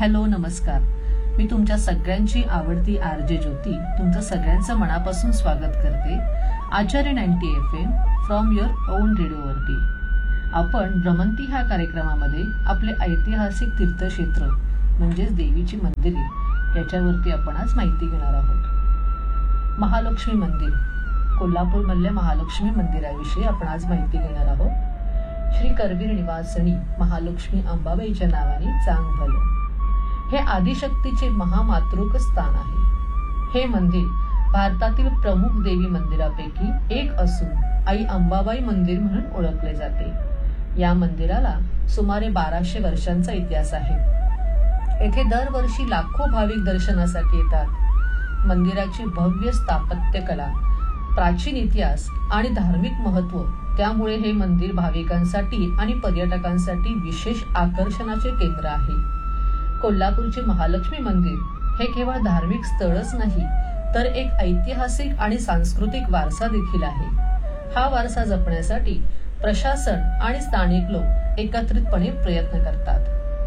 Hello नमस्कार. मी तुमच्या सगळ्यांची आवडती आरजे ज्योती तुमचं सगळ्यांचं मनापासून स्वागत करते आचार्य 90 FM फ्रॉम युअर ओन रेडिओवरती. आपण भ्रमंती ह्या कार्यक्रमामध्ये आपले ऐतिहासिक तीर्थक्षेत्र म्हणजेच देवीची मंदिरे याच्यावरती आपण आज माहिती घेणार आहोत. महालक्ष्मी मंदिर, कोल्हापूरमधल्या महालक्ष्मी मंदिराविषयी आपण आज माहिती घेणार आहोत. श्री करवीर निवासिनी महालक्ष्मी अंबाबाईच्या नावाने चांगभल हे आदिशक्तीचे महामातृक स्थान आहे. हे मंदिर भारतातील प्रमुख देवी मंदिरापैकी एक असून आई अंबाबाई मंदिर म्हणून ओळखले जाते. या मंदिराला सुमारे 1200 वर्षांचा इतिहास आहे. येथे दरवर्षी लाखो भाविक दर्शनासाठी येतात. मंदिराची भव्य स्थापत्य कला, प्राचीन इतिहास आणि धार्मिक महत्त्व त्यामुळे हे मंदिर भाविकांसाठी आणि पर्यटकांसाठी विशेष आकर्षणाचे केंद्र आहे. कोल्हापूरचे महालक्ष्मी मंदिर हे केवळ धार्मिक स्थळच नाही तर एक ऐतिहासिक आणि सांस्कृतिक वारसा देखील आहे. हा वारसा जपण्यासाठी प्रशासन आणि स्थानिक लोक एकत्रितपणे प्रयत्न करतात.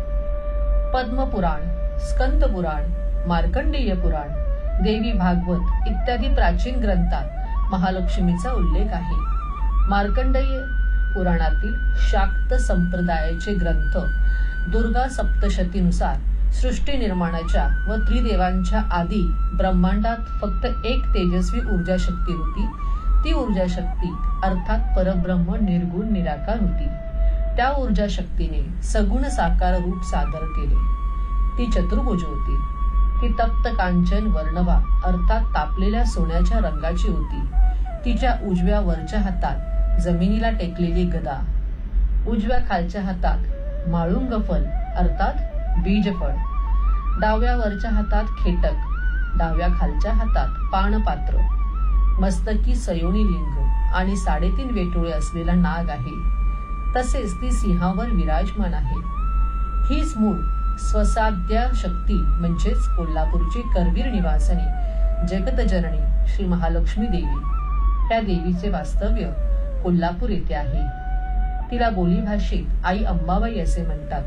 पद्मपुराण, स्कंद पुराण, मार्कंडेय पुराण, देवी भागवत इत्यादी प्राचीन ग्रंथात महालक्ष्मीचा उल्लेख आहे. मार्कंडेय पुराणातील शाक्त संप्रदायाचे ग्रंथ दुर्गा सप्तशतीनुसार सृष्टी निर्माणाच्या व त्रिदेवांच्या आधी ब्रह्मांडात फक्त एक तेजस्वी ऊर्जा शक्ती होती. ती ऊर्जा शक्ती अर्थात परब्रह्म निर्गुण निराकार होती. त्या ऊर्जा शक्तीने सगुण साकार रूप सादर केले. ती चतुर्भुज होती. ती तप्त कांचन वर्णवा अर्थात तापलेल्या सोन्याच्या रंगाची होती. तिच्या उजव्या वरच्या हातात जमिनीला टेकलेली गदा, उजव्या खालच्या हातात माळुंग फल अर्थात बीजफळ, डाव्या वरच्या हातात खेटक, डाव्या खालच्या हातात पाणपात्र, मस्तकी सयोनी लिंग आणि 3.5 वेटोळे असलेला नाग आहे. तसेच ती सिंहावर विराजमान आहे. हीच मूळ स्वसाध्या शक्ती म्हणजेच कोल्हापूरची करवीर निवासिनी जगतजननी श्री महालक्ष्मी देवी. त्या देवीचे वास्तव्य कोल्हापूर येथे आहे. तिला बोलीभाषेत आई अंबाबाई असे म्हणतात.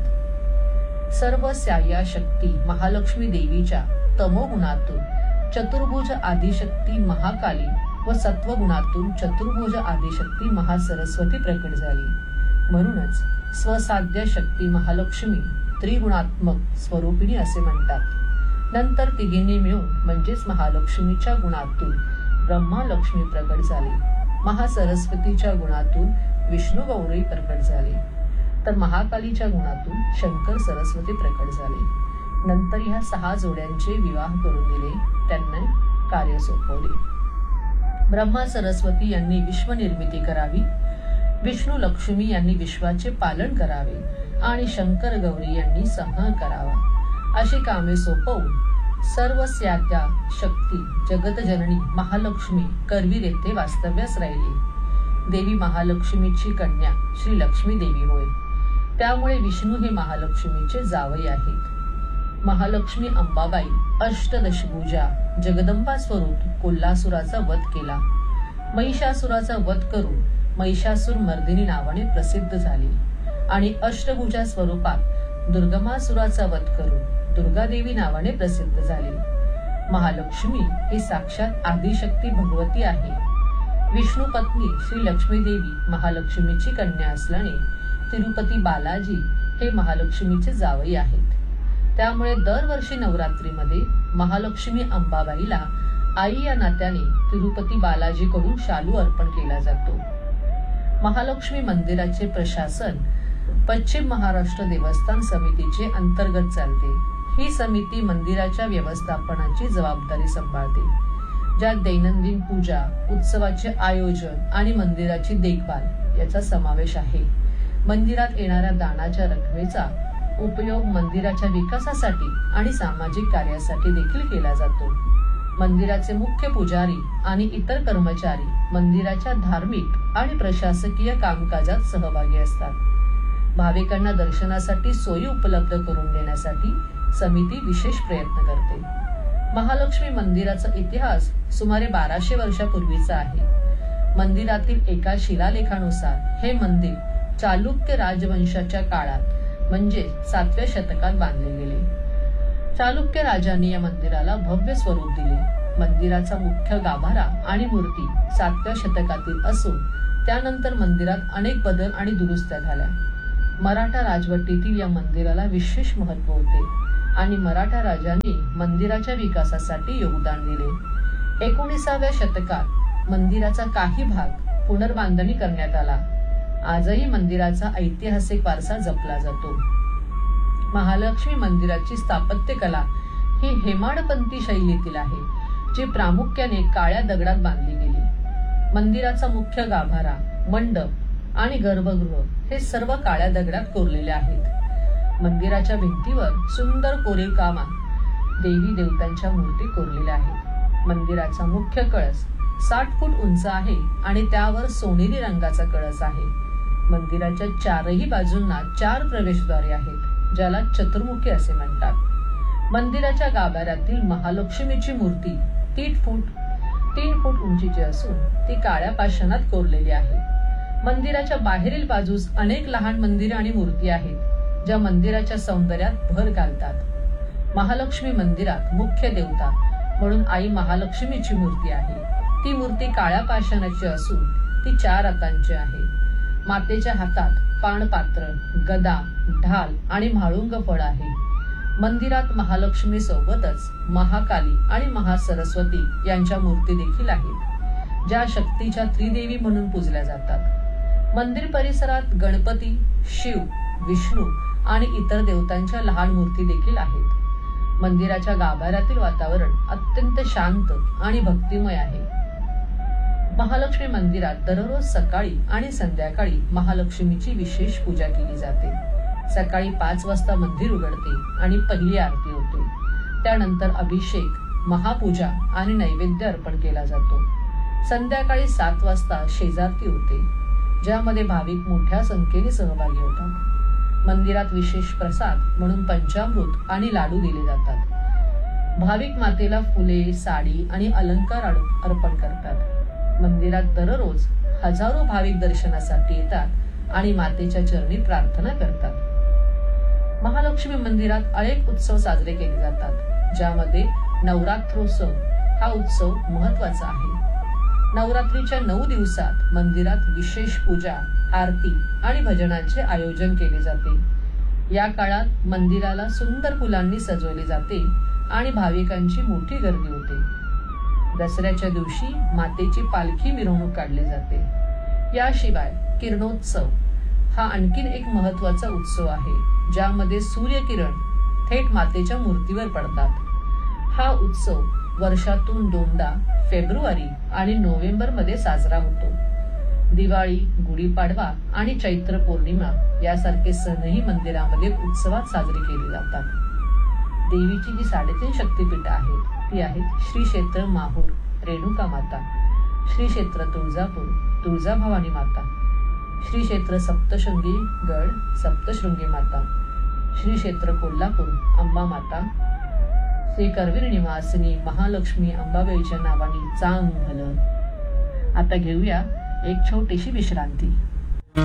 सर्व स्याया शक्ती महालक्ष्मी देवीच्या तमोगुणातून चतुर्भुज आदिशक्ती महाकाली व सत्वगुणातून चतुर्भुज आदिशक्ती महासरस्वती प्रकट झाली. म्हणूनच स्वसाध्य शक्ती महालक्ष्मी त्रिगुणात्मक स्वरूपिणी असे म्हणतात. नंतर तिघींनी मिळून म्हणजेच महालक्ष्मीच्या गुणातून ब्रह्मालक्ष्मी प्रकट झाली. महासरस्वतीच्या गुणातून विष्णू गौरी प्रकट झाले. तर महाकालीच्या गुणातून शंकर सरस्वती प्रकट झाले. नंतर ह्या 6 जोड्यांचे विवाह करून दिले. त्यांना कार्य सोपवले. ब्रह्मा सरस्वती यांनी विश्व निर्मिती करावी, विष्णू लक्ष्मी यांनी विश्वाचे पालन करावे आणि शंकर गौरी यांनी संहार करावा अशी कामे सोपवून सर्व स्याद्या शक्ती जगतजननी महालक्ष्मी करवीर येथे वास्तव्यास राहिली. देवी महालक्ष्मीची कन्या श्री लक्ष्मी देवी होय. त्यामुळे विष्णू हे महालक्ष्मीचे जावई आहेत. महालक्ष्मी अंबाबाई अष्टदशभुजा जगदंबा स्वरूप कोल्हासुराचा वध केला. महिषासुराचा वध करून महिषासुर मर्दिनी नावाने प्रसिद्ध झाली आणि अष्टभुजा स्वरूपात दुर्गमासुराचा वध करून दुर्गादेवी नावाने प्रसिद्ध झाली. महालक्ष्मी ही साक्षात आदिशक्ती भगवती आहे. विष्णू पत्नी श्री लक्ष्मी देवी महालक्ष्मीची कन्या असल्याने तिरुपती बालाजी हे महालक्ष्मीचे जावई आहेत. त्यामुळे दरवर्षी नवरात्रीमध्ये महालक्ष्मी अंबाबाईला आई या नात्याने तिरुपती बालाजीकडून शालू अर्पण केला जातो. महालक्ष्मी मंदिराचे प्रशासन पश्चिम महाराष्ट्र देवस्थान समितीचे अंतर्गत चालते. ही समिती मंदिराच्या व्यवस्थापनाची जबाबदारी सांभाळते, ज्यात दैनंदिन पूजा, उत्सवाचे आयोजन आणि मंदिराची देखभाल याचा समावेश आहे. मंदिरात येणाऱ्या दानाच्या रकमेचा उपयोग मंदिराच्या विकासासाठी आणि सामाजिक कार्यासाठी देखील केला जातो. मंदिराचे मुख्य पुजारी आणि इतर कर्मचारी मंदिराच्या धार्मिक आणि प्रशासकीय कामकाजात सहभागी असतात. भाविकांना दर्शनासाठी सोयी उपलब्ध करून देण्यासाठी समिती विशेष प्रयत्न करते. महालक्ष्मी मंदिराचा इतिहास सुमारे 1200 वर्षापूर्वीचा आहे. मंदिरातील एका शिलालेखानुसार हे मंदिर चालुक्य राजवंशाच्या काळात म्हणजे 7व्या शतकात बांधले गेले. चालुक्य राजांनी या मंदिराला भव्य स्वरूप दिले. मंदिराचा मुख्य गाभारा आणि मूर्ती 7व्या शतकातील असून त्यानंतर मंदिरात अनेक बदल आणि दुरुस्त्या झाल्या. मराठा राजवटीतील या मंदिराला विशेष महत्त्व होते आणि मराठा राजांनी मंदिराच्या विकासासाठी योगदान दिले. 19व्या शतकात मंदिराचा काही भाग पुनर्बांधणी करण्यात आला. आजही मंदिराचा ऐतिहासिक वारसा जपला जातो. महालक्ष्मी मंदिराची स्थापत्यकला ही हेमाडपंथी शैलीतील आहे, जी प्रामुख्याने काळ्या दगडात बांधली गेली. मंदिराचा मुख्य गाभारा, मंडप आणि गर्भगृह हे सर्व काळ्या दगडात कोरलेले आहेत. मंदिराच्या भिंतीवर सुंदर कोरीव कामात देवी देवतांच्या मूर्ती कोरलेल्या आहेत. मंदिराचा मुख्य कळस 60 फूट उंच आहे आणि त्यावर सोनेरी रंगाचा कळस आहे. मंदिराच्या चारही बाजूंना 4 प्रवेशद्वारे आहेत, ज्याला चतुर्मुखी असे म्हणतात. मंदिराच्या गाभाऱ्यातील महालक्ष्मीची मूर्ती 3 फूट उंचीची असून ती काळ्या पाषाणात कोरलेली आहे. मंदिराच्या बाहेरील बाजूस अनेक लहान मंदिरे आणि मूर्ती आहेत, ज्या मंदिराच्या सौंदर्यात भर घालतात. महालक्ष्मी मंदिरात मुख्य देवता म्हणून आई महालक्ष्मीची मूर्ती आहे. ती मूर्ती काळ्या पाषाणाची असून ती 4 हातांची आहे. मातेच्या हातात पाणपात्र, गदा, ढाल आणि म्हाळुंग फळ आहे. मंदिरात महालक्ष्मी सोबतच महाकाली आणि महासरस्वती यांच्या मूर्ती देखील आहेत, ज्या शक्तीच्या त्रिदेवी म्हणून पूजल्या जातात. मंदिर परिसरात गणपती, शिव, विष्णू आणि इतर देवतांच्या लहान मूर्ती देखील आहेत. मंदिराच्या गाभाऱ्यातील वातावरण अत्यंत शांत आणि भक्तिमय आहे. महालक्ष्मी मंदिरात दररोज सकाळी आणि संध्याकाळी महालक्ष्मीची विशेष पूजा केली जाते. सकाळी 5 वाजता मंदिर उघडते आणि पहिली आरती होते. त्यानंतर अभिषेक, महापूजा आणि नैवेद्य अर्पण केला जातो. संध्याकाळी 7 वाजता शेजारती होते, ज्यामध्ये भाविक मोठ्या संख्येने सहभागी होतात. मंदिरात विशेष प्रसाद म्हणून पंचामृत आणि लाडू दिले जातात. भाविक मातेला फुले, साडी आणि अलंकार अर्पण करतात. मंदिरात दररोज हजारो भाविक दर्शनासाठी येतात आणि मातेच्या चरणी प्रार्थना करतात. महालक्ष्मी मंदिरात अनेक उत्सव साजरे केले जातात, ज्यामध्ये नवरात्रोत्सव हा उत्सव महत्वाचा आहे. नवरात्रीच्या 9 दिवसात मंदिरात विशेष पूजा, आरती आणि भजनांचे आयोजन केले जाते. या काळात मंदिराला सुंदर फुलांनी सजवले जाते आणि भाविकांची मोठी गर्दी होते. दसऱ्याच्या दिवशी मातेची पालखी मिरवणूक काढली जाते. याशिवाय किरणोत्सव हा आणखीन एक महत्वाचा उत्सव आहे, ज्यामध्ये सूर्यकिरण थेट मातेच्या मूर्तीवर पडतात. हा उत्सव वर्षातून 2दा फेब्रुवारी आणि नोव्हेंबर मध्ये साजरा होतो. दिवाळी, गुढीपाडवा आणि चैत्र पौर्णिमा यासारखे सणही मंदिरामध्ये उत्सवात साजरे केले जातात. देवीची जी 3.5 शक्तिपीठ आहेत ती आहेत श्री क्षेत्र माहूर रेणुका माता, श्री क्षेत्र तुळजापूर तुळजाभवानी माता, श्री क्षेत्र सप्तशृंगी गड सप्तशृंगी माता, श्री क्षेत्र कोल्हापूर अंबा माता, श्री करवीर निवासिनी महालक्ष्मी अंबाबाईच्या नावाने चांगलं. आता घेऊया एक छोटीशी विश्रांती.